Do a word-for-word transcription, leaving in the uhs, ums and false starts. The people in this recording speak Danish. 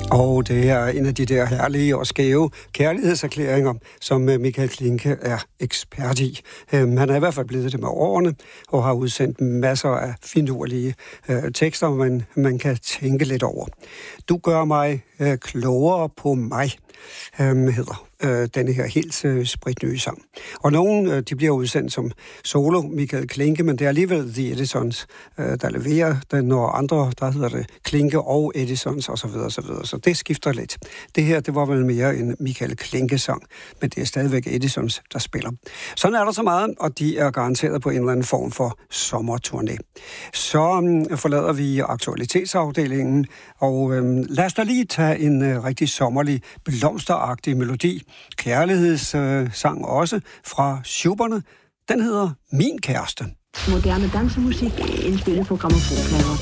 Og det er en af de der herlige og skæve kærlighedserklæringer, som Michael Klinke er ekspert i. Han er i hvert fald blevet det med årene, og har udsendt masser af finurlige øh, tekster, man, man kan tænke lidt over. Du gør mig øh, klogere på mig, øh, hedder øh, denne her helt øh, spritnye sang. Og nogle, øh, de bliver udsendt som solo, Michael Klinke, men det er alligevel The Edisons, øh, der leverer den, og andre, der hedder det Klinke og Edisons osv. osv. Så det skifter lidt. Det her, det var vel mere en Michael Klinke-sang, men det er stadigvæk Edisons, der spiller. Sådan er der så meget, og de er garanteret på en eller anden form for sommerturné. Så um, forlader vi aktualitetsafdelingen, og um, lad os da lige tage en uh, rigtig sommerlig, blomsteragtig melodi. Kærlighedssang uh, også fra Schuberne. Den hedder Min Kæreste. Moderne dansemusik indspillet på grammofonplader.